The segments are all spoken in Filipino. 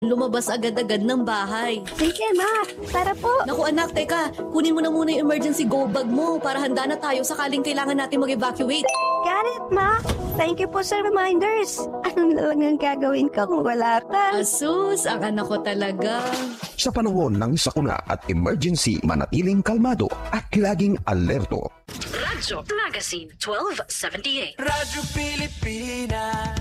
lumabas agad-agad ng bahay. Sige, ma. Tara po. Naku anak, teka, kunin mo na muna yung emergency go bag mo para handa na tayo sakaling kailangan natin mag-evacuate. Got it, ma. Thank you po sa reminders. Anong lang ang gagawin ko kung wala ka? Asus, ang anak ko talaga. Sa panahon ng sakuna at emergency, manatiling kalmado at laging alerto. Radyo Magazine 1278. Radyo Pilipinas.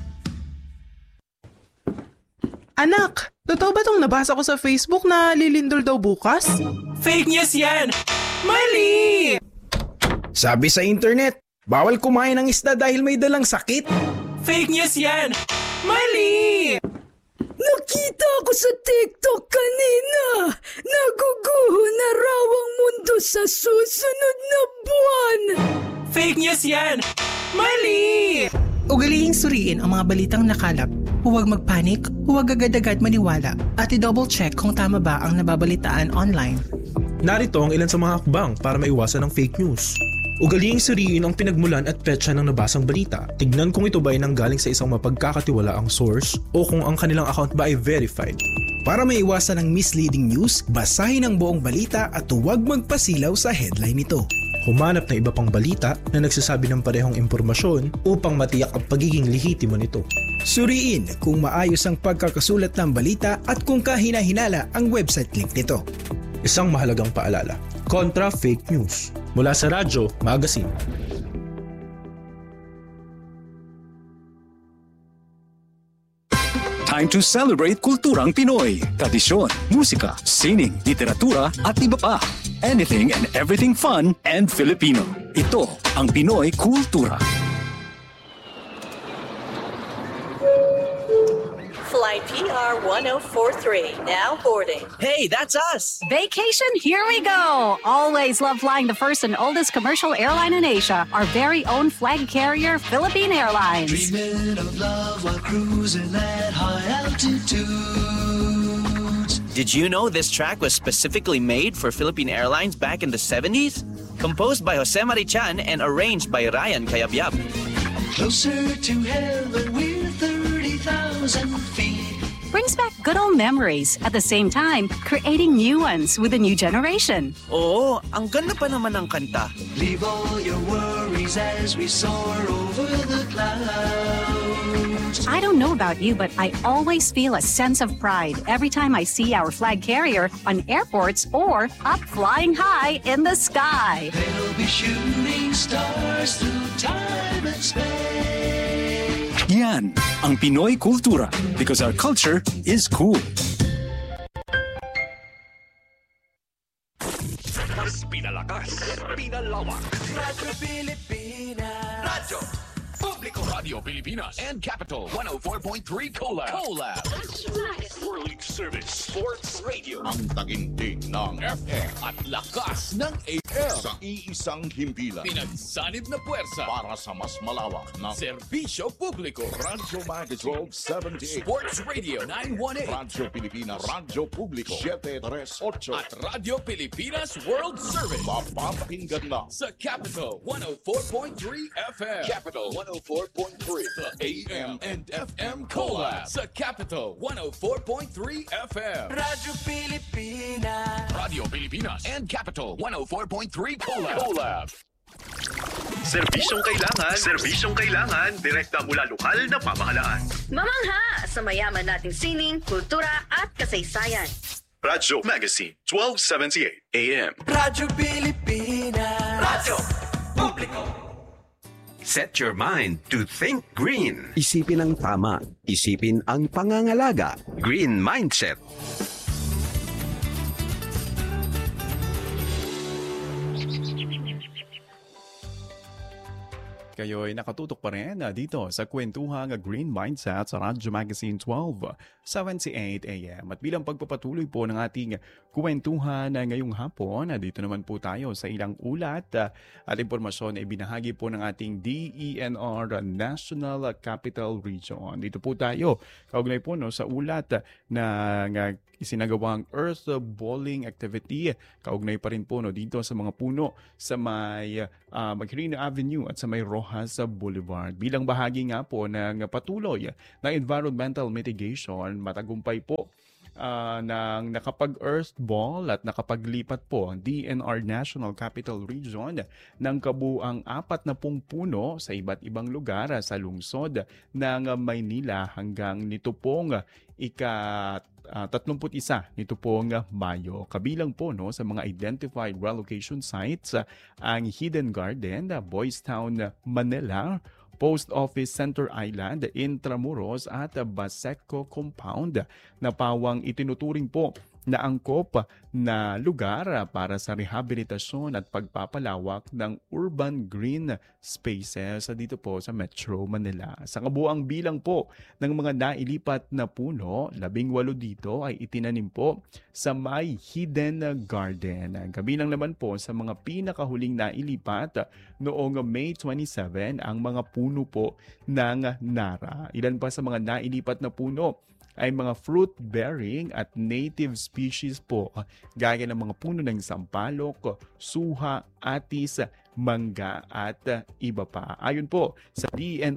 Anak, totoo ba tong nabasa ko sa Facebook na lilindol daw bukas? Fake news yan! Mali! Sabi sa internet, bawal kumain ng isda dahil may dalang sakit. Fake news yan! Mali! Nakita ko sa TikTok kanina. Naguguho na raw ang mundo sa susunod na buwan. Fake news yan! Mali! Ugalihing suriin ang mga balitang nakalap. Huwag magpanik, huwag agad-agad maniwala, at i-double check kung tama ba ang nababalitaan online. Narito ang ilan sa mga hakbang para maiwasan ang fake news. Ugaliing suriin ang pinagmulan at petsa ng nabasang balita. Tignan kung ito ba ay nanggaling sa isang mapagkakatiwalaang source o kung ang kanilang account ba ay verified. Para maiwasan ang misleading news, basahin ang buong balita at huwag magpasilaw sa headline nito. Humanap ng iba pang balita na nagsasabi ng parehong impormasyon upang matiyak ang pagiging lehitimo nito. Suriin kung maayos ang pagkakasulat ng balita at kung kahina-hinala ang website link nito. Isang mahalagang paalala, kontra fake news. Mula sa Radyo Magazine. Time to celebrate kulturang Pinoy, tradisyon, musika, sining, literatura at iba pa. Anything and everything fun and Filipino. Ito ang Pinoy Kultura. Flight PR 1043, now boarding. Hey, that's us! Vacation, here we go! Always love flying the first and oldest commercial airline in Asia, our very own flag carrier, Philippine Airlines. Dreaming of love while cruising at high altitudes. Did you know this track was specifically made for Philippine Airlines back in the 70s? Composed by Jose Marichan and arranged by Ryan Cayabyab. Closer to heaven with 30,000 feet. Brings back good old memories, at the same time, creating new ones with a new generation. Oo, ang ganda pa naman ng kanta. Leave all your worries as we soar over the clouds. I don't know about you, but I always feel a sense of pride every time I see our flag carrier on airports or up flying high in the sky. They'll be shooting stars through time and space. Yan ang Pinoy Kultura because our culture is cool. Mas pinalakas, pinalawak. Radyo Pilipinas. Radyo Publiko. Radio Pilipinas and Capital 104.3 Collab. World Service Sports Radio. Ang taginting ng FM at lakas ng AM. Sa iisang himpilan. Pinagsanib na puwersa Para sa mas malawak na serbisyo publiko. Radyo Magazine 1278. Sports Radio 918. Radyo Pilipinas. Radyo Publiko 738. At Radio Pilipinas World Service. Mapapakinggan na sa Capital 104.3 FM. Capital 104.3. The AM and FM Collab. Sa Capital 104.3 FM. Radyo Pilipinas. Radio Pilipinas and Capital 104.3 Collab. Serbisyong kailangan, direkta mula lokal na pamahalaan. Mamangha sa mayaman nating sining, kultura at kasaysayan. Radyo Magazine 1278 AM. Radyo Pilipinas. Radyo Publiko. Set your mind to think green. Isipin ang tama. Isipin ang pangangalaga. Green Mindset. Kayo'y nakatutok pa rin dito sa kwentuhang Green Mindset sa Radyo Magazine 1278 AM. At bilang pagpapatuloy po ng ating kwentuhan ngayong hapon, dito naman po tayo sa ilang ulat at impormasyon na ibinahagi po ng ating DENR National Capital Region. Dito po tayo, kaugnay po sa ulat na isinagawang earth balling activity. Kaugnay pa rin po dito sa mga puno sa may Macrino Avenue at sa may Rojas Rojas Boulevard. Bilang bahagi nga po ng patuloy na environmental mitigation, matagumpay po ng nakapag-earthball at nakapaglipat po ang DNR National Capital Region ng kabuang 40 puno sa iba't ibang lugar sa lungsod ng Maynila hanggang nito pong ika-31 nito pong Mayo. Kabilang po sa mga identified relocation sites ang Hidden Garden, Boys Town, Manila, Post Office Center Island, Intramuros at Baseco Compound na pawang itinuturing po na angkop na lugar para sa rehabilitasyon at pagpapalawak ng urban green spaces dito po sa Metro Manila. Sa kabuang bilang po ng mga nailipat na puno, 18 dito ay itinanim po sa may Hidden Garden. Kabilang naman po sa mga pinakahuling nailipat noong May 27 ang mga puno po ng Nara. Ilan pa sa mga nailipat na puno ay mga fruit-bearing at native species po gaya ng mga puno ng sampalok, suha, atis, mangga at iba pa. Ayon po sa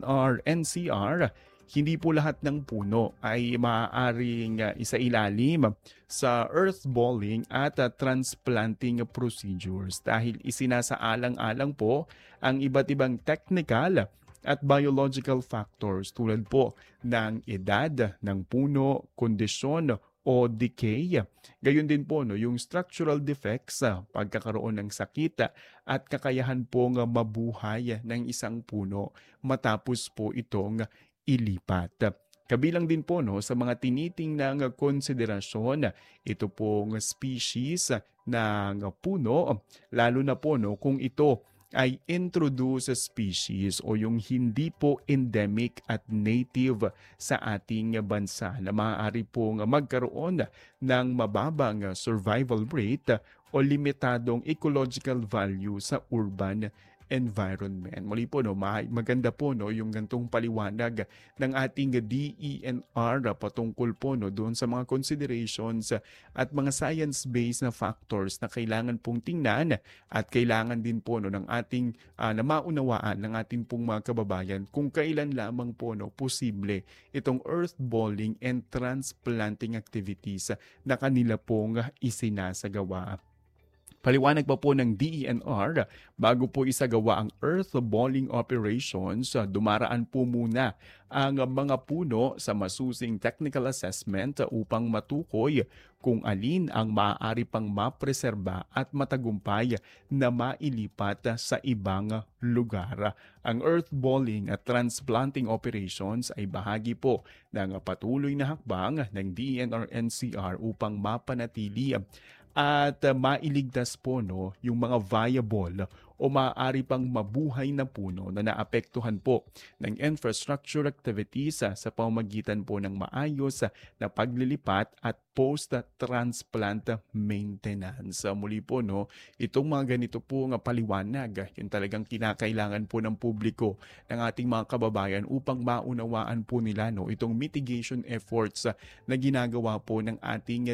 DNR-NCR, hindi po lahat ng puno ay maaaring isailalim sa earthballing at transplanting procedures dahil isinasaalang-alang po ang iba't ibang technical at biological factors tulad po ng edad ng puno, kondisyon o decay. Gayon din po yung structural defects, pagkakaroon ng sakit at kakayahan pong mabuhay ng isang puno matapos po itong ilipat. Kabilang din po sa mga tinitingnang konsiderasyon, ito pong species ng puno, lalo na po kung ito ay introduced species o yung hindi po endemic at native sa ating bansa na maaari pong magkaroon ng mababang survival rate o limitadong ecological value sa urban environment. Muli po, maganda po yung gantong paliwanag ng ating DENR patungkol po doon sa mga considerations at mga science-based na factors na kailangan pong tingnan at kailangan din po ng ating na maunawaan ng ating pong mga kababayan kung kailan lamang po posible itong earthballing and transplanting activities na kanila pong isinasagawa. Paliwanag pa po ng DENR, bago po isagawa ang earthballing operations, dumaraan po muna ang mga puno sa masusing technical assessment upang matukoy kung alin ang maaari pang mapreserba at matagumpay na mailipat sa ibang lugar. Ang earthballing at transplanting operations ay bahagi po ng patuloy na hakbang ng DENR-NCR upang mapanatili at mailigtas po yung mga viable o maaari pang mabuhay na puno na naapektuhan po ng infrastructure activities sa pamamagitan po ng maayos na paglilipat at post-transplant maintenance. Muli po, itong mga ganito po nga paliwanag, yung talagang kinakailangan po ng publiko, ng ating mga kababayan upang maunawaan po nila itong mitigation efforts na ginagawa po ng ating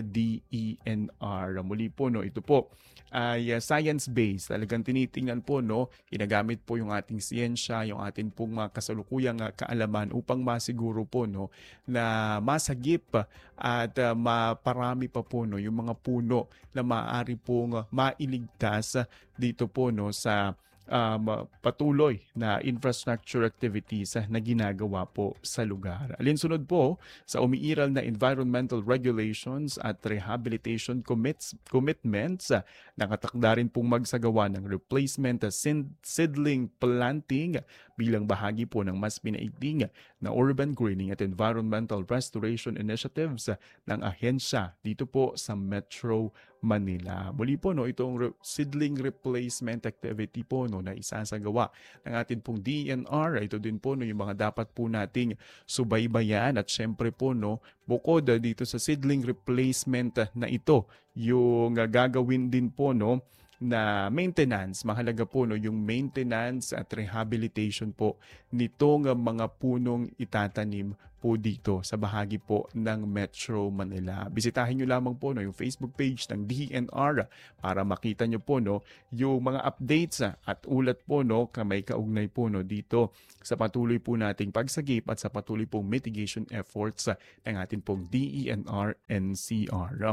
DENR. Muli po, ito po ay science-based. Talagang tinitingnan po, ginagamit po yung ating siyensya, yung ating pong mga kasalukuyang kaalaman upang masiguro po na masagip at maparami pa po yung mga puno na maaari pong mailigtas dito po sa patuloy na infrastructure activities na ginagawa po sa lugar. Alinsunod po sa umiiral na environmental regulations at rehabilitation commitments, nakatakda rin pong magsagawa ng replacement seedling planting bilang bahagi po ng mas pinaigting na urban greening at environmental restoration initiatives ng ahensya dito po sa Metro Manila. Muli po, itong seedling replacement activity po na isasagawa ng ating pong DENR. Ito din po yung mga dapat po nating subaybayan at syempre po bukod dito sa seedling replacement na ito, yung gagawin din po na maintenance. Mahalaga po yung maintenance at rehabilitation po nitong mga punong itatanim po dito sa bahagi po ng Metro Manila. Bisitahin nyo lamang po yung Facebook page ng DENR para makita nyo po yung mga updates at ulat po na may kaugnay po dito sa patuloy po nating pagsagip at sa patuloy pong mitigation efforts ng ating pong DENR NCR.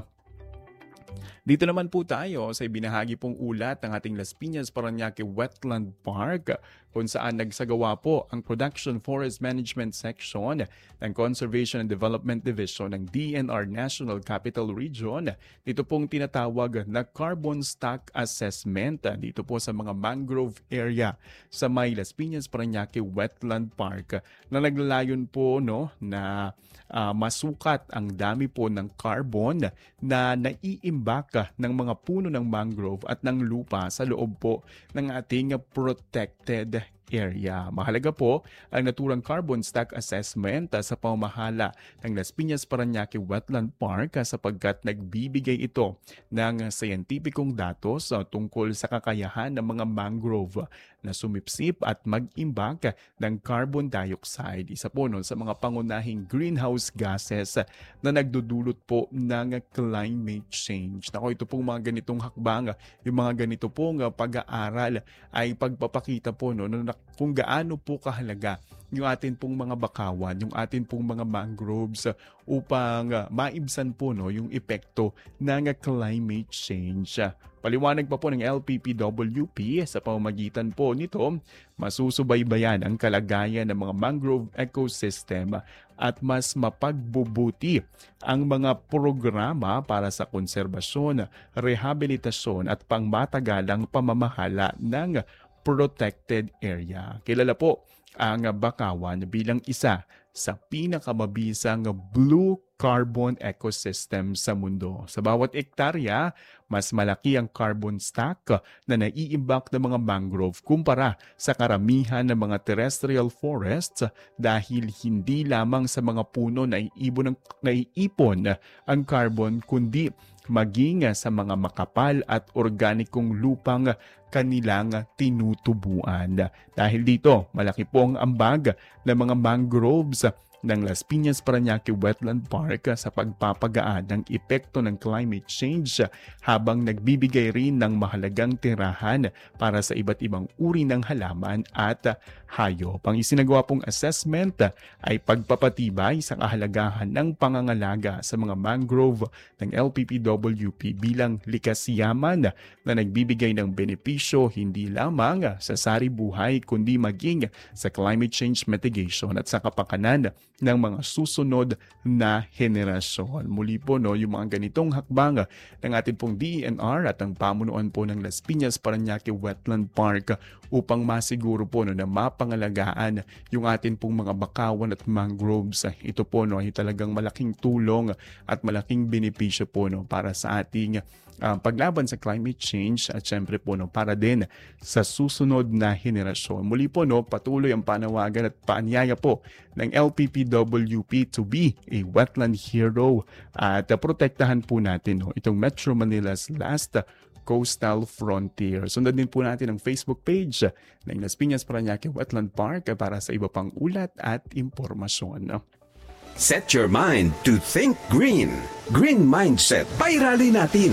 Dito naman po tayo sa ibinahagi pong ulat ng ating Las Piñas Parañaque Wetland Park kung saan nagsagawa po ang Production Forest Management Section ng Conservation and Development Division ng DENR National Capital Region. Dito pong tinatawag na Carbon Stock Assessment dito po sa mga mangrove area sa may Las Piñas Parañaque Wetland Park na naglalayon po na masukat ang dami po ng carbon na naiimbak ng mga puno ng mangrove at ng lupa sa loob po ng ating protected area. Mahalaga po ang naturang carbon stock assessment sa pamamahala ng Las Piñas Parañaque Wetland Park sapagkat nagbibigay ito ng scientificong datos tungkol sa kakayahan ng mga mangrove na sumipsip at mag-imbak ng carbon dioxide. Isa po sa mga pangunahing greenhouse gases na nagdudulot po ng climate change. Ito pong mga ganitong hakbang, yung mga ganito pong pag-aaral ay pagpapakita po kung gaano po kahalaga yung atin pong mga bakawan, yung atin pong mga mangroves upang maibsan po yung epekto ng climate change. Paliwanag pa po ng LPPWP sa pamamagitan po nito, masusubaybayan ang kalagayan ng mga mangrove ecosystem at mas mapagbubuti ang mga programa para sa konserbasyon, rehabilitasyon at pangmatagalang pamamahala ng protected area. Kilala po ang bakawan bilang isa sa pinakamabisang blue carbon ecosystem sa mundo. Sa bawat ektarya, mas malaki ang carbon stock na naiimbak ng mga mangrove kumpara sa karamihan ng mga terrestrial forests dahil hindi lamang sa mga puno naiipon ang carbon kundi maging sa mga makapal at organikong lupang kanilang tinutubuan. Dahil dito, malaki po ang ambag ng mga mangroves ng Las Piñas Parañaque Wetland Park sa pagpapagaan ng epekto ng climate change habang nagbibigay rin ng mahalagang tirahan para sa iba't ibang uri ng halaman at hayop. Ang isinagawa pong assessment ay pagpapatibay sa kahalagahan ng pangangalaga sa mga mangrove ng LPPWP bilang likas yaman na nagbibigay ng benepisyo hindi lamang sa sari-buhay kundi maging sa climate change mitigation at sa kapakanan ng mga susunod na henerasyon. Muli po yung mga ganitong hakbang ng ating pong DENR at ang pamunuan po ng Las Piñas Parañaque Wetland Park upang masiguro po na mapangalagaan yung ating pong mga bakawan at mangroves. Ito po ay talagang malaking tulong at malaking benepisyo po para sa ating paglaban sa climate change at syempre po para din sa susunod na henerasyon. Muli po patuloy ang panawagan at paanyaya po ng LPPWP to be a wetland hero at protektahan po natin itong Metro Manila's last coastal frontier. Sundan din po natin ang Facebook page ng Las Piñas Parañaque Wetland Park para sa iba pang ulat at impormasyon. Set your mind to think green. Green Mindset. Pairali natin.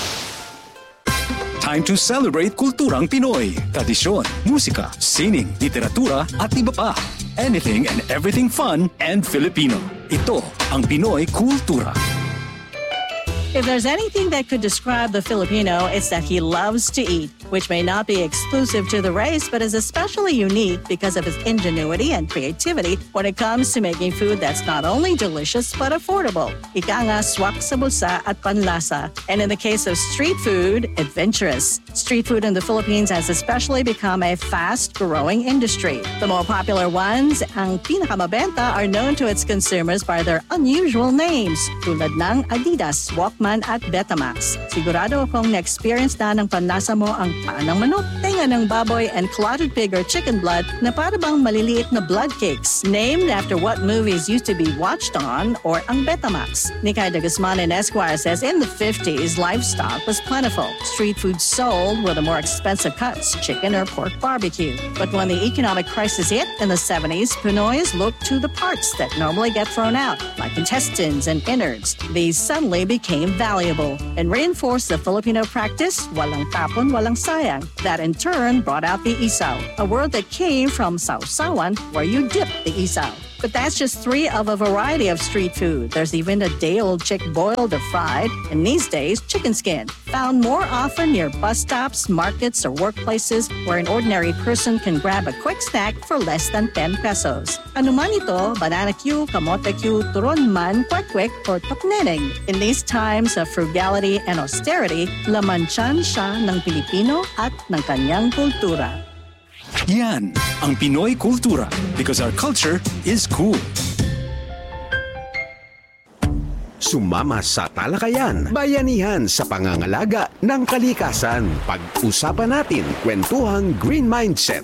Time to celebrate kulturang Pinoy. Tradisyon, musika, sining, literatura at iba pa. Anything and everything fun and Filipino. Ito ang Pinoy Kultura. If there's anything that could describe the Filipino, it's that he loves to eat, which may not be exclusive to the race, but is especially unique because of his ingenuity and creativity when it comes to making food that's not only delicious but affordable. Ika nga, swak sa bulsa at panlasa. And in the case of street food, adventurous. Street food in the Philippines has especially become a fast-growing industry. The more popular ones, ang pinakamabenta, are known to its consumers by their unusual names, tulad ng Adidas, Walkman at Betamax. Sigurado akong na-experience na ng panlasa mo ang paanang manok, tenga Tulingan ng baboy and clotted pig or chicken blood na para bang maliliit na blood cakes, named after what movies used to be watched on or ang Betamax. Nikay de Guzman in Esquire says in the 50s, livestock was plentiful. Street food sold were the more expensive cuts, chicken or pork barbecue. But when the economic crisis hit in the 70s, Pinoys looked to the parts that normally get thrown out, like intestines and innards. These suddenly became valuable and reinforced the Filipino practice, walang tapon, walang sayang. That in turn brought out the isaw, a word that came from sausawan, where you dip the isaw. But that's just 3 of a variety of street food. There's even a day-old chick boiled or fried, and these days, chicken skin, found more often near bus stops, markets, or workplaces where an ordinary person can grab a quick snack for less than 10 pesos. Ano man ito, banana Q, kamote Q, turon man, kwek-kwek, or tokneneng. In these times of frugality and austerity, lamansyan siya ng Pilipino at ng kanyang kultura. Yan ang Pinoy Kultura because our culture is cool. Sumama sa talakayan, bayanihan sa pangangalaga ng kalikasan. Pag-usapan natin kwentuhang Green Mindset.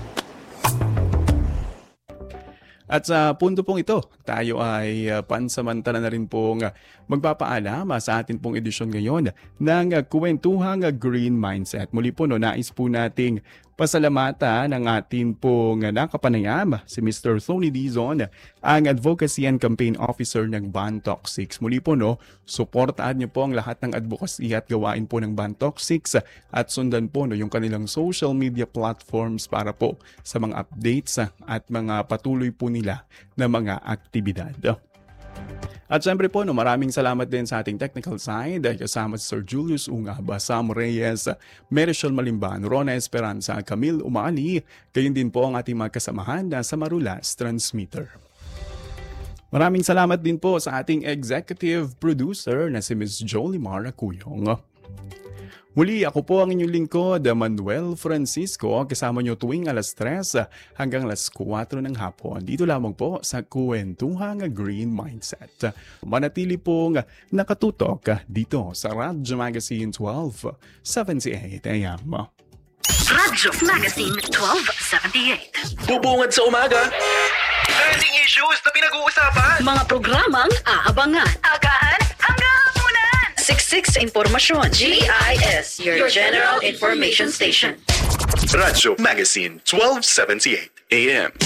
At sa punto pong ito, tayo ay pansamantala na rin pong magpapaalam sa atin pong edisyon ngayon ng Kwentuhang Green Mindset. Muli po, nais po nating pasalamatan ng atin pong nakapanayam, si Mr. Tony Dizon, ang Advocacy and Campaign Officer ng Bantox 6. Muli po, suportahan niyo po ang lahat ng advocacy at gawain po ng Bantox 6 at sundan po yung kanilang social media platforms para po sa mga updates at mga patuloy po nila na mga aktibidad. At syempre po, maraming salamat din sa ating technical side kasama si Sir Julius Ungaba, Sam Reyes, Merichel Malimban, Rona Esperanza, Camille Umali, gayon din po ang ating mga kasamahan sa Marulas Transmitter. Maraming salamat din po sa ating executive producer na si Ms. Jolimar Cuyong. Muli, ako po ang inyong lingkod, Manuel Francisco, kasama nyo tuwing alas 3 hanggang alas 4 ng hapon. Dito lamang po sa Kwentuhang Green Mindset. Manatili pong nakatutok dito sa Radyo Magazine 1278 AM. Radyo Magazine 1278. Bubungad sa umaga. Trending issues na pinag-uusapan. Mga programang aabangan. Agahan hanggang hapunan. Siksik sa impormasyon. GIS, your General Information Station. Radyo Magazine 1278 AM.